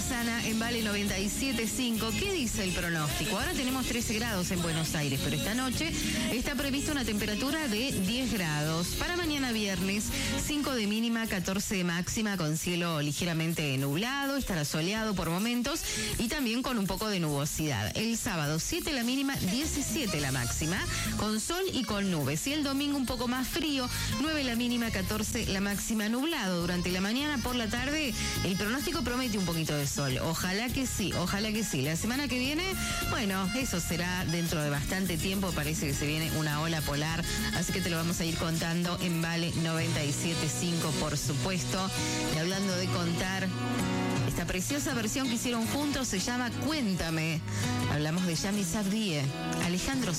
Sana en Vale 97.5. ¿Qué dice el pronóstico? Ahora tenemos 13 grados en Buenos Aires, pero esta noche está prevista una temperatura de 10 grados. Para mañana viernes, 5 de mínima, 14 de máxima, con cielo ligeramente nublado, estará soleado por momentos y también con un poco de nubosidad. El sábado, 7 la mínima, 17 la máxima, con sol y con nubes. Y el domingo un poco más frío, 9 la mínima, 14 la máxima, nublado durante la mañana. Por la tarde, el pronóstico promete un poquito de sol. Ojalá que sí, ojalá que sí. La semana que viene, bueno, eso será dentro de bastante tiempo. Parece que se viene una ola polar, así que te lo vamos a ir contando en Vale 97.5, por supuesto. Y hablando de contar, esta preciosa versión que hicieron juntos se llama Cuéntame. Hablamos de Yami Sabrie, Alejandro